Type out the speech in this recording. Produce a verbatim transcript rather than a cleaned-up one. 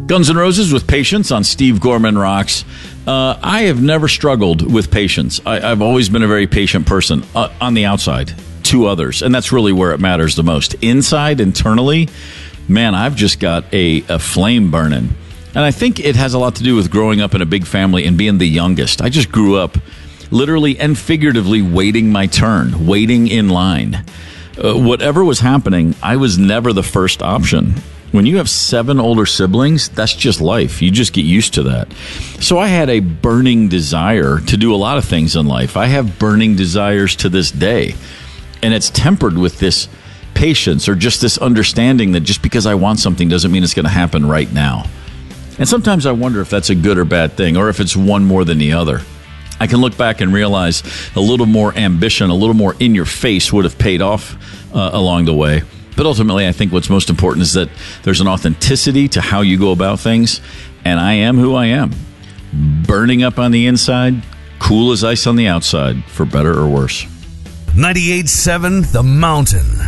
Guns N' Roses with Patience on Steve Gorman Rocks. Uh, I have never struggled with patience. I, I've always been a very patient person uh, on the outside to others, and that's really where it matters the most. Inside, internally, man, I've just got a, a flame burning. And I think it has a lot to do with growing up in a big family and being the youngest. I just grew up literally and figuratively waiting my turn, waiting in line. Uh, whatever was happening, I was never the first option. When you have seven older siblings, that's just life. You just get used to that. So I had a burning desire to do a lot of things in life. I have burning desires to this day. And it's tempered with this patience or just this understanding that just because I want something doesn't mean it's going to happen right now. And sometimes I wonder if that's a good or bad thing, or if it's one more than the other. I can look back and realize a little more ambition, a little more in your face would have paid off uh, along the way. But ultimately, I think what's most important is that there's an authenticity to how you go about things. And I am who I am. Burning up on the inside, cool as ice on the outside, for better or worse. ninety-eight point seven The Mountain.